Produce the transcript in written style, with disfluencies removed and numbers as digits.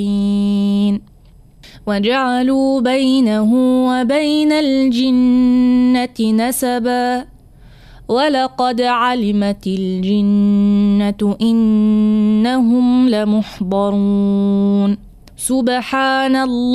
وجعلوا بينه وبين الجنة نسبا ولقد علمت الجنة إنهم لمحضرون سبحان الله